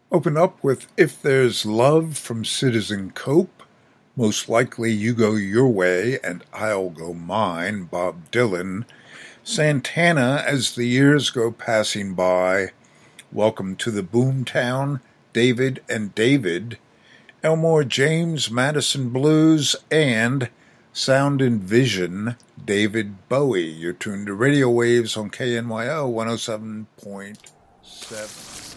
Open up with If There's Love from Citizen Cope. Most likely you go your way and I'll go mine, Bob Dylan. Santana as the years go passing by. Welcome to the Boomtown, David and David. Elmore James, Madison Blues, and Sound and Vision, David Bowie. You're tuned to Radio Waves on KNYO 107.7.